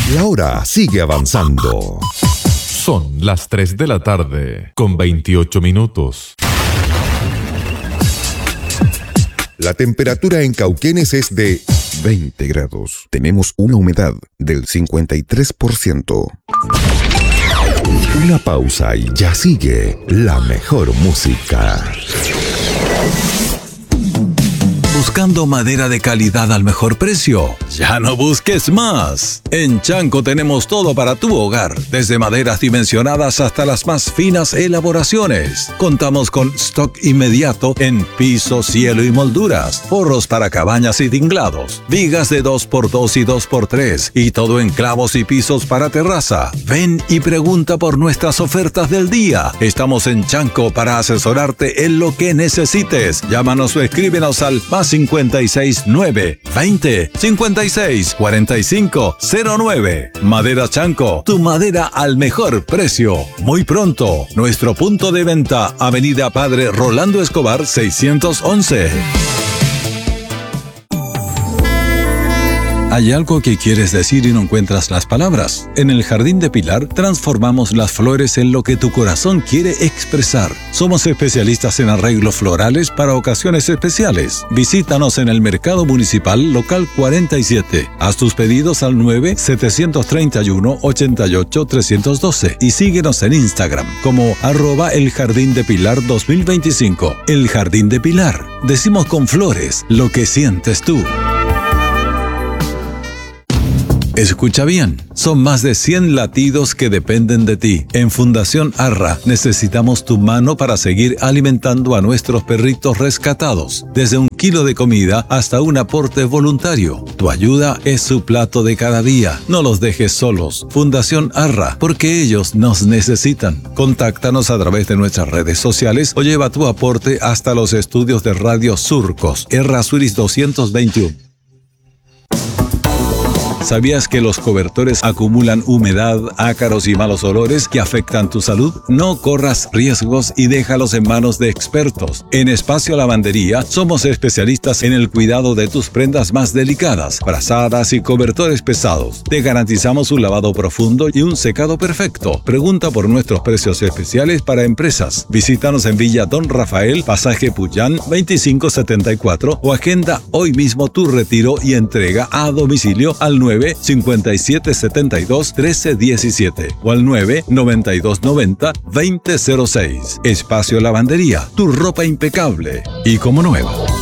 La hora sigue avanzando. Son las 3 de la tarde, con 28 minutos. La temperatura en Cauquenes es de 20 grados. Tenemos una humedad del 53%. Una pausa y ya sigue la mejor música. Buscando madera de calidad al mejor precio. Ya no busques más. En Chanco tenemos todo para tu hogar, desde maderas dimensionadas hasta las más finas elaboraciones. Contamos con stock inmediato en piso, cielo y molduras, forros para cabañas y tinglados, vigas de 2x2 y 2x3 y todo en clavos y pisos para terraza. Ven y pregunta por nuestras ofertas del día. Estamos en Chanco para asesorarte en lo que necesites. Llámanos o escríbenos al +56 9 20 56 45 09. Madera Chanco, tu madera al mejor precio. Muy pronto, nuestro punto de venta, Avenida Padre Rolando Escobar 611. ¿Hay algo que quieres decir y no encuentras las palabras? En el Jardín de Pilar transformamos las flores en lo que tu corazón quiere expresar. Somos especialistas en arreglos florales para ocasiones especiales. Visítanos en el Mercado Municipal Local 47. Haz tus pedidos al 9-731-88-312 y síguenos en Instagram como @elJardínDePilar 2025. El Jardín de Pilar. Decimos con flores lo que sientes tú. Escucha bien, son más de 100 latidos que dependen de ti. En Fundación Arra necesitamos tu mano para seguir alimentando a nuestros perritos rescatados, desde 1 kilo de comida hasta un aporte voluntario. Tu ayuda es su plato de cada día. No los dejes solos. Fundación Arra, porque ellos nos necesitan. Contáctanos a través de nuestras redes sociales o lleva tu aporte hasta los estudios de Radio Surcos, Errázuriz 221. ¿Sabías que los cobertores acumulan humedad, ácaros y malos olores que afectan tu salud? No corras riesgos y déjalos en manos de expertos. En Espacio Lavandería somos especialistas en el cuidado de tus prendas más delicadas, frazadas y cobertores pesados. Te garantizamos un lavado profundo y un secado perfecto. Pregunta por nuestros precios especiales para empresas. Visítanos en Villa Don Rafael, Pasaje Puyán 2574 o agenda hoy mismo tu retiro y entrega a domicilio al 9-5772-1317 o al 9-9290-2006. Espacio Lavandería, tu ropa impecable y como nueva.